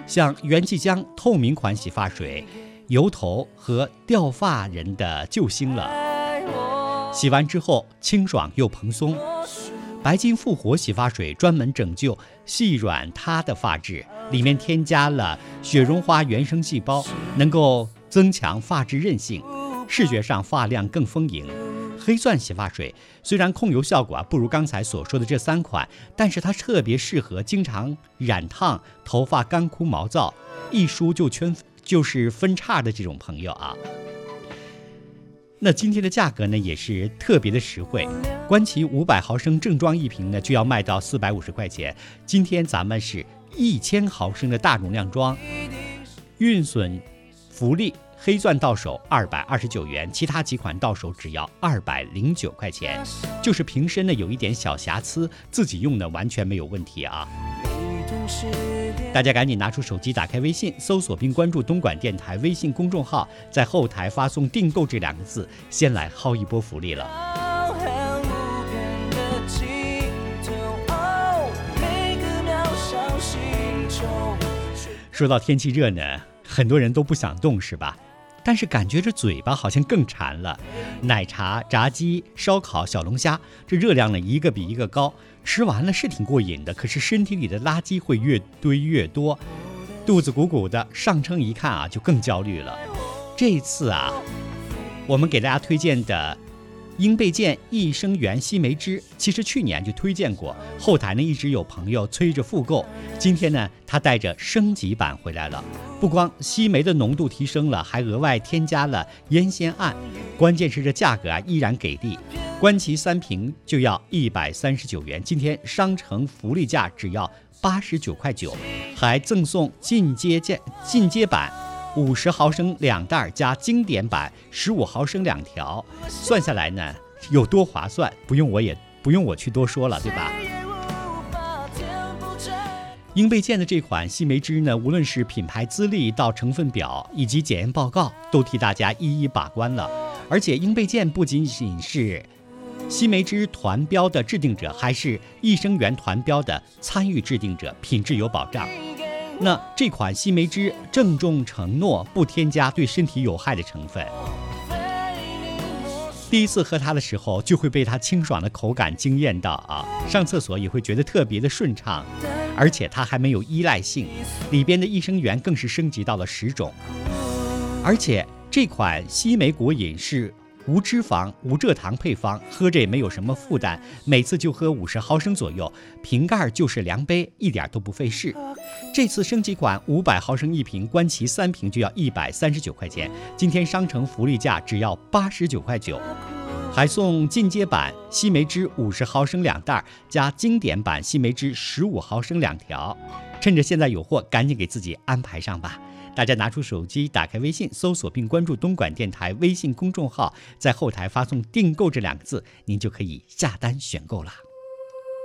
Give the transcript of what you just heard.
像元气江透明款洗发水，油头和掉发人的救星了。洗完之后清爽又蓬松。白金复活洗发水专门拯救细软塌的发质，里面添加了雪绒花原生细胞，能够增强发质韧性，视觉上发量更丰盈。黑钻洗发水虽然控油效果不如刚才所说的这3款，但是它特别适合经常染烫、头发干枯毛躁、一梳就是分叉的这种朋友啊。那今天的价格呢也是特别的实惠，关琦500毫升正装一瓶呢就要卖到450块钱，今天咱们是1000毫升的大容量装，运损福利黑钻到手229元，其他几款到手只要209块钱，就是瓶身呢有一点小瑕疵，自己用的完全没有问题啊。大家赶紧拿出手机，打开微信，搜索并关注东莞电台微信公众号，在后台发送订购这2个字，先来薅一波福利了。说到天气热呢，很多人都不想动是吧？但是感觉这嘴巴好像更馋了。奶茶、炸鸡、烧烤、小龙虾，这热量呢一个比一个高，吃完了是挺过瘾的，可是身体里的垃圾会越堆越多，肚子鼓鼓的，上称一看啊就更焦虑了。这一次啊，我们给大家推荐的英贝健益生元硒梅汁，其实去年就推荐过，后台呢一直有朋友催着复购，今天呢它带着升级版回来了，不光硒梅的浓度提升了，还额外添加了烟酰胺，关键是这价格依然给力，关琦3瓶就要139元，今天商城福利价只要89块9，还赠送进阶版50毫升2袋加经典版15毫升2条，算下来呢有多划算，不用我去多说了，对吧？英贝健的这款硒梅汁呢，无论是品牌资历到成分表以及检验报告，都替大家一一把关了。而且英贝健不仅仅是硒梅汁团标的制定者，还是益生元团标的参与制定者，品质有保障。那这款硒梅汁郑重承诺不添加对身体有害的成分，第一次喝它的时候就会被它清爽的口感惊艳到啊，上厕所也会觉得特别的顺畅，而且它还没有依赖性，里边的益生元更是升级到了10种，而且这款硒梅果饮是无脂肪、无蔗糖配方，喝着也没有什么负担，每次就喝50毫升左右，瓶盖就是量杯，一点都不费事。这次升级款500毫升一瓶，关琦3瓶就要139块钱，今天商城福利价只要89块9，还送进阶版硒梅汁50毫升2袋加经典版硒梅汁15毫升2条，趁着现在有货，赶紧给自己安排上吧。大家拿出手机，打开微信，搜索并关注东莞电台微信公众号，在后台发送订购这2个字，您就可以下单选购了。